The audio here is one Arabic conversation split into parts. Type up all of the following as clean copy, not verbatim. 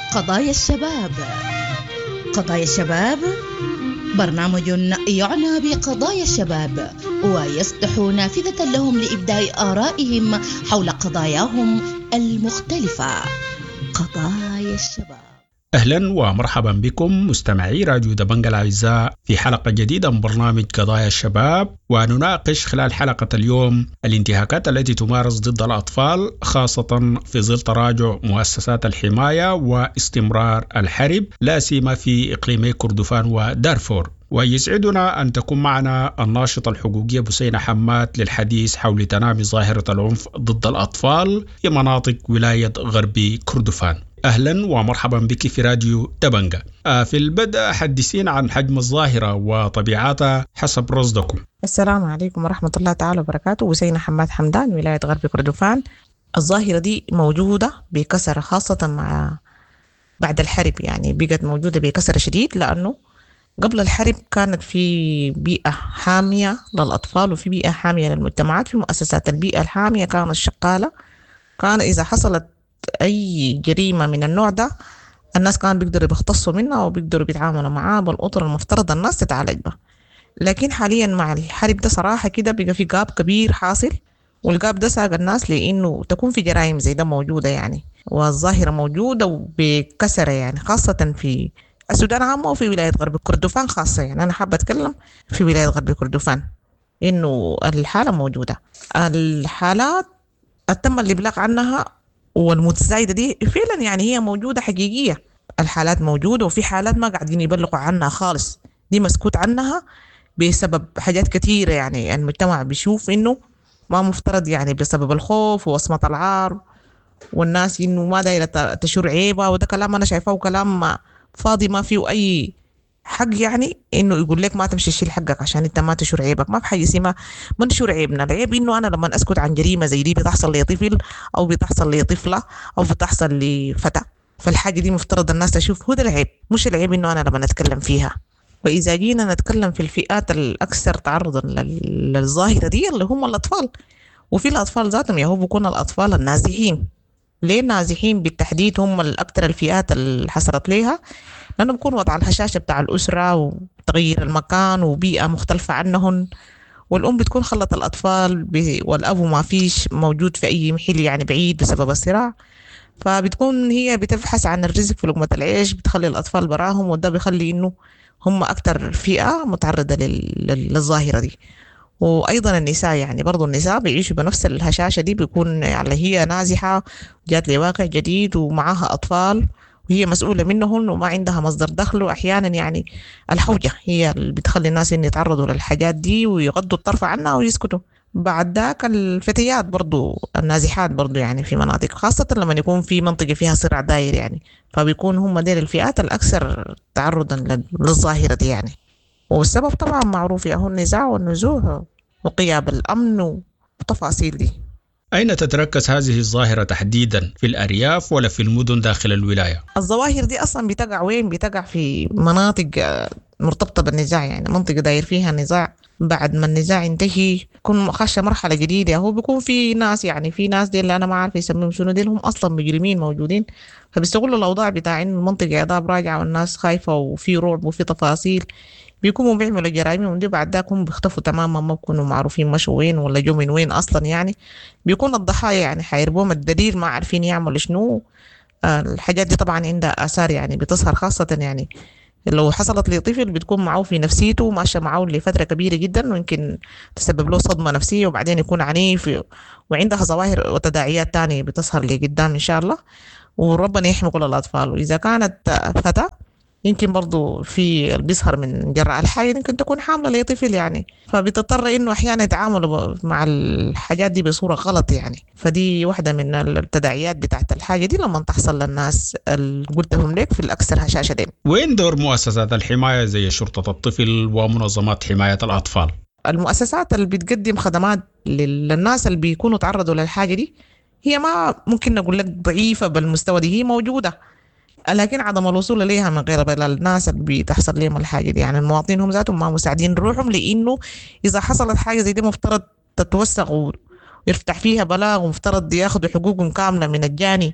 قضايا الشباب. قضايا الشباب برنامج يعنى بقضايا الشباب ويفتح نافذة لهم لإبداء آرائهم حول قضاياهم المختلفة. قضايا الشباب. أهلا ومرحبا بكم مستمعي راديو دبنجة الأعزاء في حلقة جديدة من برنامج قضايا الشباب، ونناقش خلال حلقة اليوم الانتهاكات التي تمارس ضد الأطفال، خاصة في ظل تراجع مؤسسات الحماية واستمرار الحرب لا سيما في إقليمي كردفان ودارفور. ويسعدنا أن تكون معنا الناشطة الحقوقية بسينة حماد للحديث حول تنامي ظاهرة العنف ضد الأطفال في مناطق ولاية غربي كردفان. أهلا ومرحبا بك في راديو دبنجة. في البدء حدثينا عن حجم الظاهرة وطبيعتها حسب رصدكم. السلام عليكم ورحمة الله تعالى وبركاته. بسينة حماد حمدان، ولاية غربي كردفان. الظاهرة دي موجودة بكثرة، خاصة بعد الحرب، يعني بقت موجودة بكثرة شديد، لأنه قبل الحرب كانت في بيئة حامية للأطفال وفي بيئة حامية للمجتمعات. في مؤسسات البيئة الحامية كانت شغالة، كان إذا حصلت أي جريمة من النوع ده الناس كانوا بيقدروا يختصوا منها وبيقدروا يتعاملوا معاه بالأطر المفترض الناس تتعالج به. لكن حاليا مع الحرب ده صراحة كده بقى في جاب كبير حاصل، والجاب ده ساق الناس لأنه تكون في جرائم زي ده موجودة يعني، والظاهرة موجودة وبكثرة يعني، خاصة في السودان عامة وفي ولاية غربي كردفان خاصة. يعني أنا حابة أتكلم في ولاية غربي كردفان إنه الحالة موجودة. الحالات تم الإبلاغ عنها والمتزايدة دي فعلا يعني هي موجودة حقيقية. الحالات موجودة، وفي حالات ما قاعدين يبلغوا عنها خالص، دي مسكوت عنها بسبب حاجات كتيرة. يعني المجتمع بيشوف إنه ما مفترض، يعني بسبب الخوف ووصمة العار، والناس إنه ما دايرة تشور عيبة، وده كلام أنا شايفاه كلام فاضي ما فيه أي حق. يعني إنه يقول لك ما تمشي تشيل حقك عشان أنت ما تشور عيبك، ما بحاجة اسمها منشور عيبنا. العيب إنه أنا لما أسكت عن جريمة زي دي بتحصل لي طفل أو بتحصل لي طفلة أو بتحصل لي فتى، فالحاجة دي مفترض الناس تشوف هو ده العيب، مش العيب إنه أنا لما نتكلم فيها. وإذا جينا نتكلم في الفئات الأكثر تعرضا للظاهرة دي اللي هم الأطفال، وفي الأطفال ذاتهم يهو بيكون الأطفال النازحين. ليه نازحين بالتحديد؟ هم الأكثر الفئات اللي حصلت ليها، لأنه بيكون وضع الهشاشة بتاع الأسرة وتغيير المكان وبيئة مختلفة عنهم، والأم بتكون خلت الأطفال والأب ما فيش موجود في أي محل يعني بعيد بسبب الصراع، فبتكون هي بتبحث عن الرزق في لقمة العيش، بتخلي الأطفال براهم، وده بيخلي إنه هم أكتر فئة متعرضة للظاهرة دي. وأيضا النساء، يعني برضو النساء بيعيشوا بنفس الهشاشة دي، بيكون يعني هي نازحة جات لواقع جديد ومعها أطفال وهي مسؤولة منهم وما عندها مصدر دخل، وأحيانا يعني الحوجة هي اللي بتخلي الناس إن يتعرضوا للحاجات دي ويغضوا الطرف عنها ويسكتوا. بعد ذاك الفتيات برضو النازحات برضو يعني في مناطق، خاصة لما يكون في منطقة فيها صراع داير يعني، فبيكون هم ديل الفئات الأكثر تعرضا للظاهرة دي يعني. والسبب طبعا معروف، هو النزاع والنزوح وغياب الأمن وتفاصيل دي. أين تتركز هذه الظاهرة تحديدا؟ في الأرياف ولا في المدن داخل الولاية؟ الظواهر دي أصلا بتقع وين؟ بتقع في مناطق مرتبطة بالنزاع، يعني منطقة داير فيها نزاع، بعد ما النزاع ينتهي يكون خش مرحلة جديدة، هو بيكون في ناس، يعني في ناس دي اللي أنا ما عارف يسميهم شنو، دي هم أصلا مجرمين موجودين، فبيستغلوا الأوضاع بتاع إن المنطقة عذاب راجعة والناس خايفة وفي رعب وفي تفاصيل، بيكونوا بيعملوا جرائمهم دي، بعد ذاك هم بيختفوا تماما، ما بيكونوا معروفين مشوا وين ولا جو من وين أصلا. يعني بيكون الضحايا يعني حيربوهم الدليل، ما عارفين يعملوا شنو. الحاجات دي طبعا عندها آثار يعني بتظهر، خاصة يعني لو حصلت لطفل بتكون معه في نفسيته ماشية معه لفترة كبيرة جدا، ويمكن تسبب له صدمة نفسية وبعدين يكون عنيف، وعندها ظواهر وتداعيات تانية بتظهر لقدام إن شاء الله، وربنا يحمي كل الأطفال. وإذا كانت فتاة يمكن برضو في بيظهر من جراء الحاجة، يمكن تكون حاملة لطفل يعني، فبتضطر إنه أحيانا يتعاملوا مع الحاجات دي بصورة غلط يعني. فدي واحدة من التداعيات بتاعت الحاجة دي لما تحصل للناس اللي قلتهم لك في الأكثر هشاشة دي. وين دور مؤسسات الحماية زي شرطة الطفل ومنظمات حماية الأطفال؟ المؤسسات اللي بتقدم خدمات للناس اللي بيكونوا تعرضوا للحاجة دي هي ما ممكن نقول لك ضعيفة بالمستوى دي، هي موجودة، لكن عدم الوصول إليها من غير الناس اللي بتحصل لهم الحاجة دي. يعني المواطنين هم ذاتهم ما مساعدين روحهم، لأنه إذا حصلت حاجة زي دي مفترض تتوثق ويفتح فيها بلاغ، ومفترض ياخدوا حقوقهم كاملة من الجاني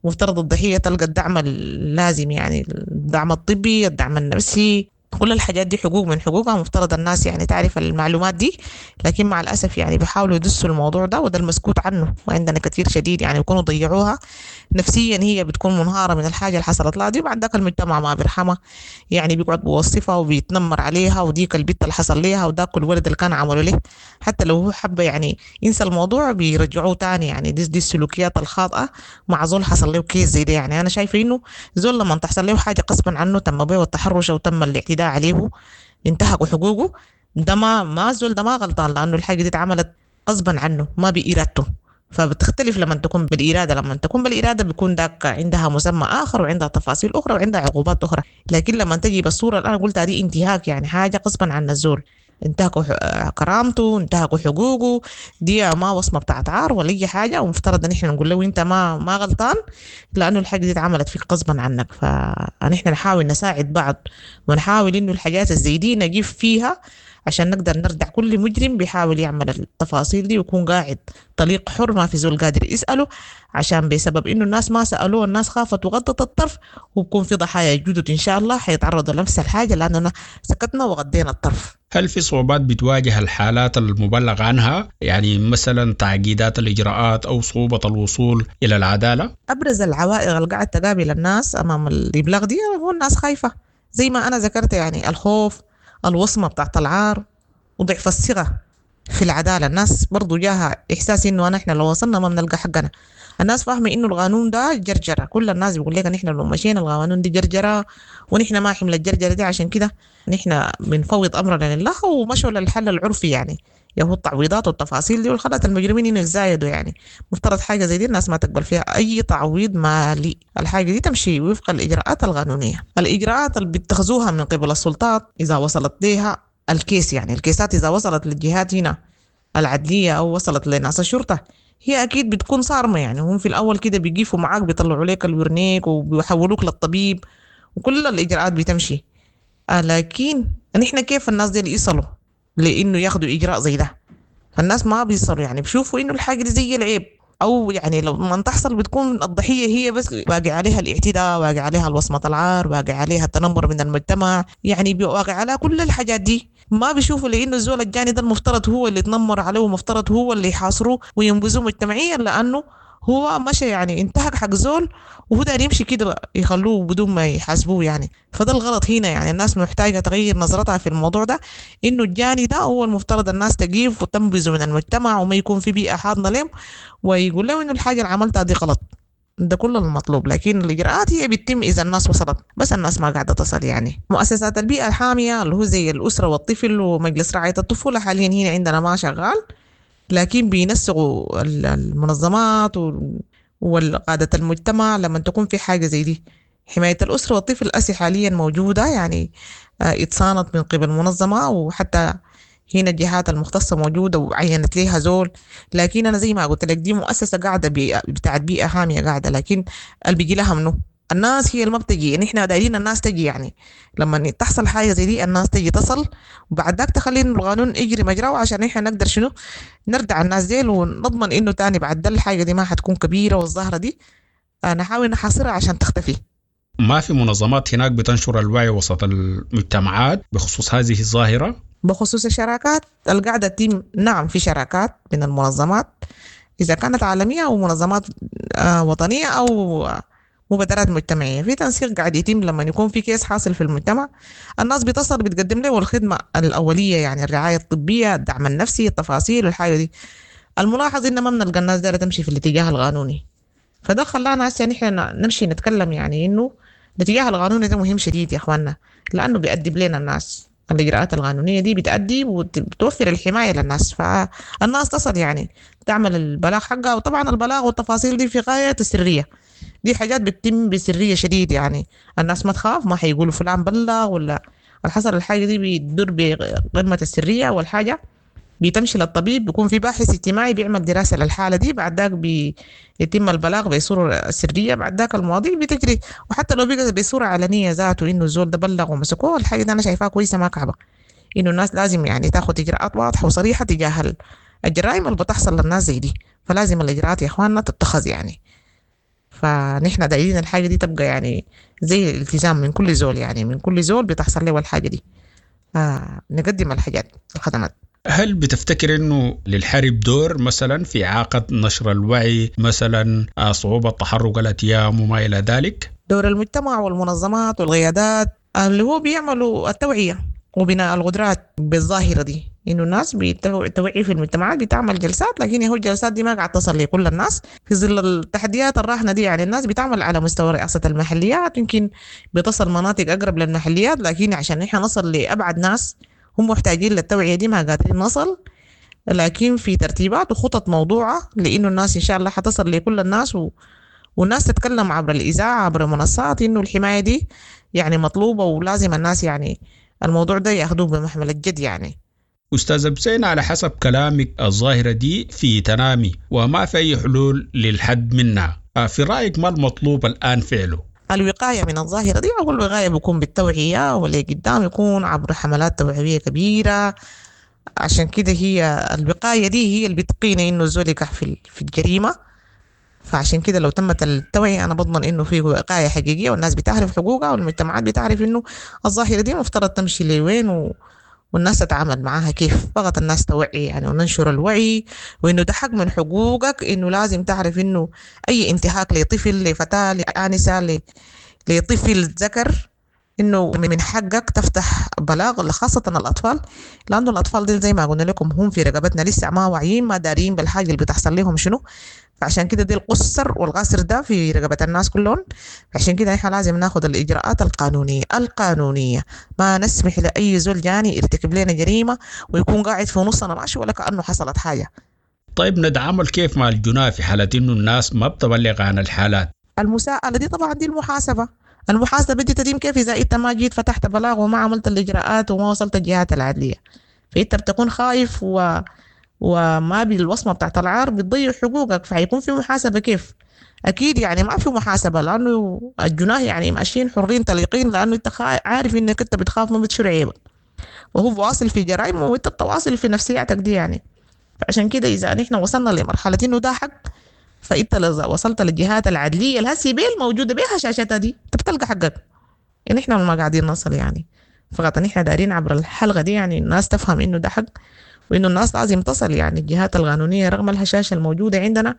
مفترض الضحية تلقى الدعم اللازم، يعني الدعم الطبي، الدعم النفسي، كل الحاجات دي حقوق من حقوقها. مفترض الناس يعني تعرف المعلومات دي، لكن مع الأسف يعني بيحاولوا يدسوا الموضوع ده، وده المسكوت عنه وعندنا كثير شديد. يعني يكونوا ضيعوها نفسيا، هي بتكون منهارة من الحاجة اللي حصلت لها دي، بعد ذاك المجتمع ما بيرحمها، يعني بيقعد بيوصفها وبيتنمر عليها، وديك البنت اللي حصل ليها وذاك الولد اللي كان عمله له، حتى لو هو حب يعني ينسى الموضوع بيرجعوه تاني. يعني دي السلوكيات الخاطئة مع زول حصل له كيس زي ده. يعني أنا شايفة إنه زول لما تحصل له حاجة قصبا عنه، تم بيه التحرش أو تم الاعتداء عليه، انتهكوا حقوقه، ده ما زول ده ما غلطان، لأنه الحاجة دي اتعملت غصبا عنه ما بإرادته. فبتختلف لما تكون بالإرادة، لما تكون بالإرادة بيكون داك عندها مسمى آخر وعندها تفاصيل أخرى وعندها عقوبات أخرى. لكن لما تجي بالصورة اللي أنا قلتها دي انتهاك، يعني حاجة غصبا عن الزول، انتهكوا كرامته، انتهكوا حقوقه، دي ما وصمة بتاعت عار ولا أي حاجة، ومفترض ان احنا نقول له انت ما غلطان، لأنه الحاجة دي اتعملت فيك غصبا عنك. فنحن نحاول نساعد بعض، ونحاول انه الحاجات الزي دي نجيب فيها عشان نقدر نردع كل مجرم بيحاول يعمل التفاصيل دي، ويكون قاعد طليق حر ما في زول قادر يسأله، عشان بسبب انه الناس ما سألوه، الناس خافت وغضت الطرف، وبكون في ضحايا جدد ان شاء الله حيتعرضوا لنفس الحاجة لأننا سكتنا وغضينا الطرف. هل في صعوبات بتواجه الحالات المبلغ عنها، يعني مثلا تعقيدات الإجراءات أو صعوبة الوصول إلى العدالة؟ أبرز العوائق اللي قاعد تقابل الناس أمام الإبلاغ دي هو الناس خايفة، زي ما أنا ذكرت، يعني الخوف، الوصمة بتاعت العار، وضعف الثقة في العدالة. الناس برضو جاها إحساس إنه إحنا لو وصلنا ما بنلقى حقنا. الناس فاهمة إنه القانون ده جرجرة، كل الناس بيقول لك نحن لو مشينا القانون دي جرجرة، ونحن ما حمل الجرجرة دي، عشان كده نحن بنفوض أمرنا لله ومشوا للحل العرفي، يعني يهو التعويضات والتفاصيل دي، والخلت المجرمين إنه يتزايدوا. يعني مفترض حاجة زي دي الناس ما تقبل فيها أي تعويض مالي، الحاجة دي تمشي وفق الإجراءات القانونية. الإجراءات اللي بيتخذوها من قبل السلطات إذا وصلت ليها الكيس، يعني الكيسات إذا وصلت للجهات هنا العدلية أو وصلت لناس الشرطة، هي أكيد بتكون صارمة. يعني هم في الأول كده بيقيفوا معاك، بيطلعوا لك الورنيك وبيحولوك للطبيب، وكل الإجراءات بتمشي. لكن نحن كيف الناس دي يصلوا لإنه ياخدوا إجراء زي ده؟ فالناس ما بيصلوا، يعني بيشوفوا إنه الحاجة دي زي العيب، أو يعني لو ما تحصل بتكون الضحية هي بس واقع عليها الاعتداء، واقع عليها الوصمة العار، واقع عليها التنمر من المجتمع، يعني واقع عليها كل الحاجات دي. ما بيشوفوا لأنه الزول الجاني ده المفترض هو اللي يتنمر عليه، ومفترض هو اللي يحاصروه وينبذوه مجتمعيا، لأنه هو مشى يعني انتهك حق زول، وهو داير يمشي كده يخلوه بدون ما يحاسبوه. يعني فده الغلط هنا. يعني الناس محتاجة تغير نظرتها في الموضوع ده، انه الجاني ده هو المفترض الناس تقيف وتنبذه من المجتمع، وما يكون في بيئة حاضنة لهم، ويقول له انه الحاجة اللي عملتها دي غلط. ده كل المطلوب. لكن الإجراءات هي بتتم إذا الناس وصلت، بس الناس ما قاعدة تصل. يعني مؤسسات البيئة الحامية اللي هو زي الأسرة والطفل ومجلس رعاية الطفولة حاليا هنا عندنا ما شغال، لكن بينسقوا المنظمات والقادة المجتمع لما تكون في حاجة زي دي. حماية الأسرة والطفل الأسي حاليا موجودة، يعني اتصانت من قبل منظمة، وحتى هنا الجهات المختصة موجودة وعينت ليها زول. لكن أنا زي ما قلت لك دي مؤسسة قاعدة بتاعت بيئة حامية قاعدة، لكن اللي بيجي لها منه الناس هي اللي ما بتجي. نحن دايرين الناس تجي، يعني لما تحصل حاجة زي دي الناس تجي تصل، وبعد ذاك تخلي إنه القانون يجري مجراه، عشان إحنا نقدر شنو نردع الناس ديل، ونضمن إنه تاني بعد الحاجة دي ما حتكون كبيرة، والظاهرة دي نحاول نحاصرها عشان تختفي. ما في منظمات هناك بتنشر الوعي وسط المجتمعات بخصوص هذه الظاهرة؟ بخصوص الشراكات القاعدة تيم، نعم في شراكات من المنظمات، إذا كانت عالمية أو منظمات وطنية أو مبادرات مجتمعية، في تنسيق قاعد يتم. لما يكون في كيس حاصل في المجتمع الناس بتصل بتقدم له الخدمة الأولية، يعني الرعاية الطبية، الدعم النفسي، التفاصيل والحاجة دي. الملاحظ إن ما بنلقى الناس دايرة تمشي في الاتجاه القانوني، فده خلانا هسه نحن نمشي نتكلم، يعني إنه الاتجاه القانوني ده مهم شديد يا إخواننا، لأنه بيأدب لنا الناس. الإجراءات القانونية دي بتأدي وبتوفر الحماية للناس، فالناس تصل يعني تعمل البلاغ حقها. وطبعا البلاغ والتفاصيل دي في غاية السرية، دي حاجات بتتم بسرية شديد، يعني الناس ما تخاف، ما حيقولوا فلان بلغ ولا الحصل. الحاجة دي بيدور بقمة السرية، والحاجة بيتمشي للطبيب، بيكون في باحث اجتماعي بيعمل دراسة للحالة دي، بعد ذاك بيتم البلاغ بصورة سرية، بعد ذاك المواضيع بتجري. وحتى لو بقى بصورة علنية ذاته إنه الزول ده بلغ ومسكوه، الحاجة دي أنا شايفاها كويسة ما كعبة، إنه الناس لازم يعني تاخد إجراءات واضحة وصريحة تجاه الجرائم اللي بتحصل للناس زي دي. فلازم الإجراءات يا إخواننا تتخذ يعني. فنحن دايرين الحاجة دي تبقى يعني زي الالتزام من كل زول، يعني من كل زول بتحصل له الحاجة دي. نقدم الحاجات الخدمات. هل بتفتكر أنه للحرب دور مثلا في إعاقة نشر الوعي، مثلا صعوبة تحرك الأتيام وما إلى ذلك؟ دور المجتمع والمنظمات والقيادات اللي هو بيعملوا التوعية وبناء القدرات بالظاهرة دي، إنه الناس بتوعي في المجتمعات بتعمل جلسات، لكن هو الجلسات دي ما قاعد تصل لكل الناس في ظل التحديات الراهنة دي. يعني الناس بتعمل على مستوى رئاسة المحليات، يمكن بتصل مناطق أقرب للمحليات، لكن عشان نحن نصل لأبعد ناس هم محتاجين للتوعية دي ما قادرين نصل. لكن في ترتيبات وخطط موضوعة لإنه الناس إن شاء الله حتصل لكل الناس والناس تتكلم عبر الإذاعة عبر منصات إنه الحماية دي يعني مطلوبة، ولازم الناس يعني الموضوع ده يأخذوه بمحمل الجد. يعني أستاذ بسين، على حسب كلامك الظاهرة دي في تنامي وما في أي حلول للحد منها، في رأيك ما المطلوب الآن فعله؟ الوقاية من الظاهرة دي، أول وقاية بيكون بالتوعية، واللي قدام يكون عبر حملات توعوية كبيرة. عشان كده هي الوقاية دي هي اللي بتقينا إنه الزول يقع في الجريمة. فعشان كده لو تمت التوعية أنا بضمن إنه في وقاية حقيقية والناس بتعرف حقوقها والمجتمعات بتعرف إنه الظاهرة دي مفترض تمشي لوين والناس تتعامل معاها كيف. فقط الناس توعي يعني وننشر الوعي، وإنه ده حق من حقوقك، إنه لازم تعرف إنه أي انتهاك لطفل لفتاة لآنسة لطفل ذكر إنه من حقك تفتح بلاغ، خاصة الأطفال، لأنه الأطفال دي زي ما قلنا لكم هم في رقبتنا لسه ما واعيين ما دارين بالحاجة اللي بتحصل لهم شنو. فعشان كده دي القصر والغاسر ده في رقبة الناس كلهم. عشان كده احنا لازم ناخد الإجراءات القانونية. ما نسمح لأي زول جاني يرتكب لنا جريمة ويكون قاعد في نصنا ماشي ولا كأنه حصلت حاجة. طيب نتعامل كيف مع الجناة في حالة إنه الناس ما بتبلغ عن الحالات؟ المساءلة دي طبعا دي المحاسبة دي تتم كيف إذا أنت ما جيت فتحت بلاغ وما عملت الإجراءات وما وصلت الجهات العدلية، فأنت بتكون خايف وما بالوصمة بتاعت العار بتضيع حقوقك، فهيكون في محاسبة كيف؟ أكيد يعني ما في محاسبة، لأنه الجناه يعني ماشيين حرين طليقين، لأنه أنت عارف إنك أنت بتخاف من بتشر عيبك، وهو واصل في جرائم وأنت بتواصل في نفسياتك دي يعني. فعشان كده إذا نحن وصلنا لمرحلة إنه ده حق، فأنت لو وصلت للجهات العدلية الهسي بيل موجودة بيها شاشتها دي أنت بتلقى حقك. يعني نحن ما قاعدين نصل يعني، فقط نحن دارين عبر الحلقة دي يعني الناس تفهم إنه ده حق، وإنه الناس لازم تصل. يعني الجهات القانونية رغم الهشاشة الموجودة عندنا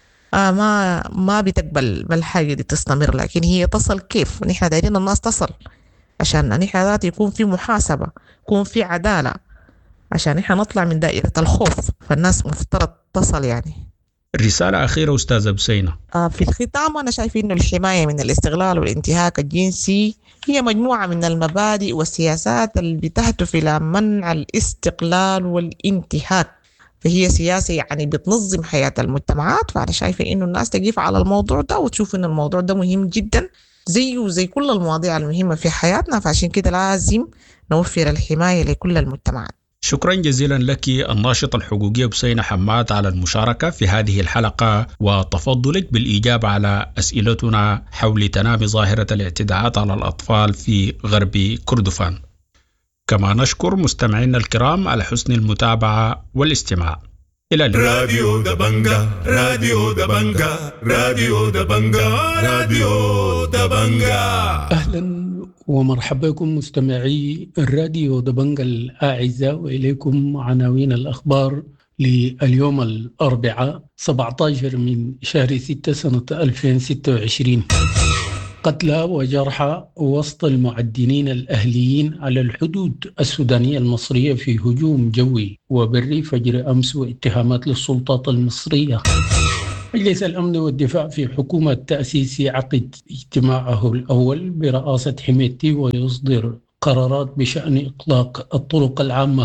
ما بتقبل بالحاجة دي تستمر، لكن هي تصل كيف؟ نحن دايرين الناس تصل عشان نحن ذات يكون في محاسبة، يكون في عدالة، عشان نحن نطلع من دائرة الخوف. فالناس مفترض تصل يعني. رسالة أخيرة أستاذة بسينة. في الختام أنا شايف إنه الحماية من الاستغلال والانتهاك الجنسي هي مجموعة من المبادئ والسياسات اللي بتهدف إلى منع الاستقلال والانتهاك، فهي سياسة يعني بتنظم حياة المجتمعات. فأنا شايفة إنه الناس تقف على الموضوع ده وتشوف إن الموضوع ده مهم جدا زي كل المواضيع المهمة في حياتنا، فعشان كده لازم نوفر الحماية لكل المجتمعات. شكرا جزيلا لك الناشطة الحقوقية بسينة حماد على المشاركة في هذه الحلقة وتفضلك بالإجابة على أسئلتنا حول تنامي ظاهرة الاعتداءات على الأطفال في غرب كردفان. كما نشكر مستمعينا الكرام على حسن المتابعة والاستماع. إلى اللقاء. راديو دبنجا راديو دبنجا راديو دبنجا راديو دبنجا. أهلا ومرحبا بكم مستمعي الراديو دبنجا الأعزاء، وإليكم عناوين الأخبار لليوم الأربعاء 17 من شهر 6 سنة 2026. قتلى وجرحى وسط المعدنين الأهليين على الحدود السودانية المصرية في هجوم جوي وبري فجر أمس، واتهامات للسلطات المصرية. مجلس الأمن والدفاع في حكومة تأسيس يعقد اجتماعه الأول برئاسة حميدتي ويصدر قرارات بشأن إطلاق الطرق العامة.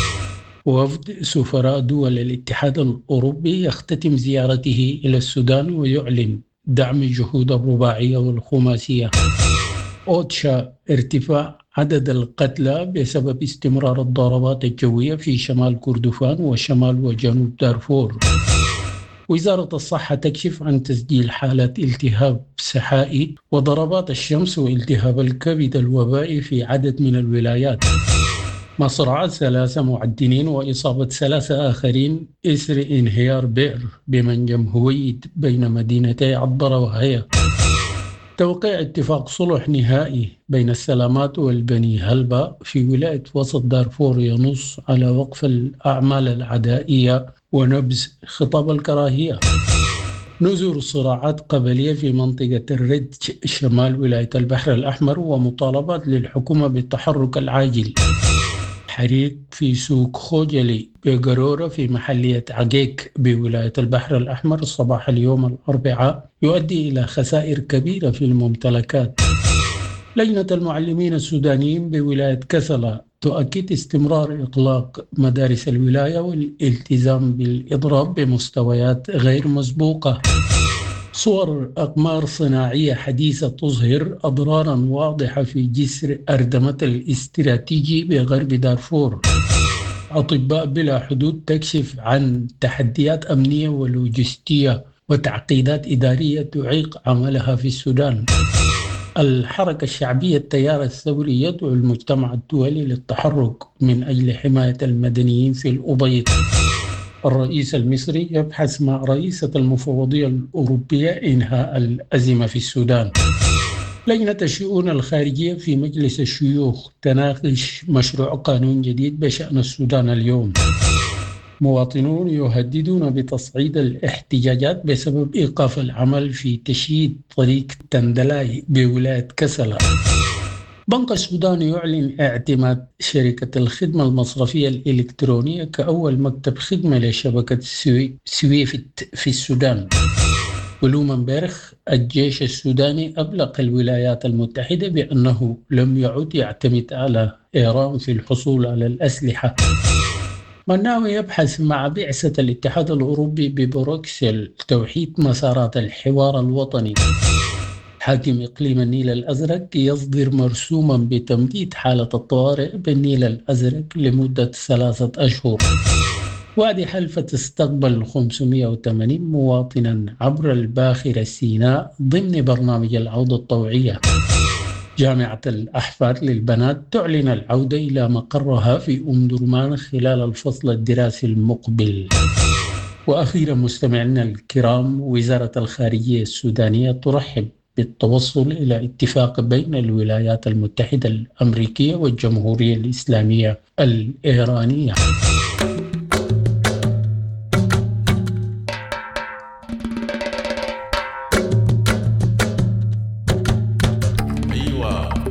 وفد سفراء دول الاتحاد الأوروبي يختتم زيارته إلى السودان ويعلن دعم جهود الرباعية والخماسية. أوتشا ارتفاع عدد القتلى بسبب استمرار الضربات الجوية في شمال كردفان وشمال وجنوب دارفور. وزارة الصحة تكشف عن تسجيل حالات التهاب سحائي وضربات الشمس والتهاب الكبد الوبائي في عدد من الولايات. مصرعة 3 معدنين وإصابة 3 آخرين إثر انهيار بئر بمنجم هويد بين مدينتي عطبرة وهيا. توقيع اتفاق صلح نهائي بين السلامات والبني هلبة في ولاية وسط دارفور ينص على وقف الأعمال العدائية ونبذ خطاب الكراهية. نذر الصراعات قبلية في منطقة الردج شمال ولاية البحر الأحمر ومطالبات للحكومة بالتحرك العاجل. حريق في سوق خوجلي بقرورة في محلية عقيق بولاية البحر الأحمر صباح اليوم الأربعاء يؤدي إلى خسائر كبيرة في الممتلكات. لجنة المعلمين السودانيين بولاية كسلة تؤكد استمرار إغلاق مدارس الولاية والالتزام بالإضراب بمستويات غير مسبوقة. صور أقمار صناعية حديثة تظهر أضرارا واضحة في جسر أردمة الاستراتيجي بغرب دارفور. أطباء بلا حدود تكشف عن تحديات أمنية ولوجستية وتعقيدات إدارية تعيق عملها في السودان. الحركة الشعبية التيار الثوري يدعو المجتمع الدولي للتحرك من أجل حماية المدنيين في الأبيض. الرئيس المصري يبحث مع رئيسة المفوضية الأوروبية إنهاء الأزمة في السودان. لجنة الشؤون الخارجية في مجلس الشيوخ تناقش مشروع قانون جديد بشأن السودان اليوم. مواطنون يهددون بتصعيد الاحتجاجات بسبب إيقاف العمل في تشييد طريق تندلاي بولاية كسلة. بنك السودان يعلن اعتماد شركة الخدمة المصرفية الإلكترونية كأول مكتب خدمة لشبكة سويفت في السودان. بلومنبرغ الجيش السوداني أبلغ الولايات المتحدة بأنه لم يعد يعتمد على إيران في الحصول على الأسلحة. مناوي يبحث مع بعثة الاتحاد الأوروبي ببروكسل توحيد مسارات الحوار الوطني. حاكم إقليم النيل الأزرق يصدر مرسوما بتمديد حالة الطوارئ بالنيل الأزرق لمدة 3 أشهر. وادي حلفة تستقبل 580 مواطنا عبر الباخرة سيناء ضمن برنامج العودة الطوعية. جامعة الأحفاد للبنات تعلن العودة إلى مقرها في أم درمان خلال الفصل الدراسي المقبل. وأخيرا مستمعينا الكرام، وزارة الخارجية السودانية ترحب بالتوصل إلى اتفاق بين الولايات المتحدة الأمريكية والجمهورية الإسلامية الإيرانية.